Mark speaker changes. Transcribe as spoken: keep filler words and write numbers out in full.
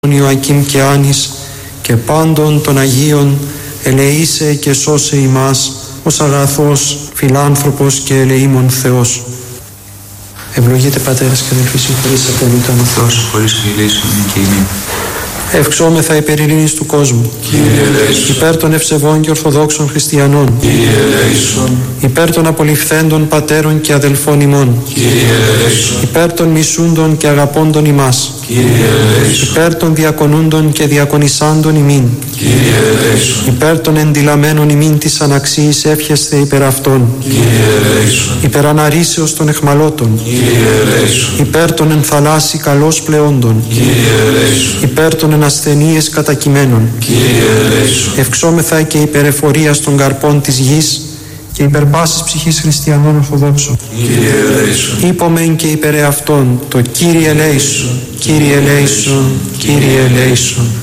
Speaker 1: Ιωακήμ και Άνης και πάντων των Αγίων, ελεήσε και σώσε ημάς ως αγαθός φιλάνθρωπος και ελεήμων Θεός. Ευλογείτε πατέρες και αδελφοί, συγχωρήσατε λούτον ο Θεός.
Speaker 2: Χωρίς χιλήσεων και ημί.
Speaker 1: Ευξόμεθα υπέρ ειρήνης του κόσμου.
Speaker 2: Κύριε ελέησον.
Speaker 1: Υπέρ των ευσεβών και ορθοδόξων χριστιανών.
Speaker 2: Κύριε ελέησον.
Speaker 1: Υπέρ των απολυφθέντων πατέρων και αδελφών ημών.
Speaker 2: Κύριε ελέησον.
Speaker 1: Υπέρ των μισούντων και αγαπώντων ημάς.
Speaker 2: Κύριε ελέησον.
Speaker 1: Υπέρ των διακονούντων και διακονισάντων ημίν.
Speaker 2: Κύριε ελέησον.
Speaker 1: Υπέρ των εντυλαμένων ημίν της αναξίης εύχεσθε υπέρ αυτών.
Speaker 2: Κύριε ελέησον.
Speaker 1: Υπέρ αναρρήσεως των εχμαλώτων.
Speaker 2: Κύριε ελέησον.
Speaker 1: Υπέρ των ενθαλάσσι καλώς πλεόντων.
Speaker 2: Κύριε ελέησον.
Speaker 1: Υπέρ των ενασθενείες κατακειμένων.
Speaker 2: Κύριε ελέησον.
Speaker 1: Ευξόμεθα και υπέρ εφορίας των καρπών της γης και υπέρ πάσης ψυχής χριστιανών ορθοδόξων.
Speaker 2: Κύριε ελέησον.
Speaker 1: Είπομεν και υπέρ εαυτών το Κύριε ελέησον, Κύριε ελέησον, Κύριε ελέησον.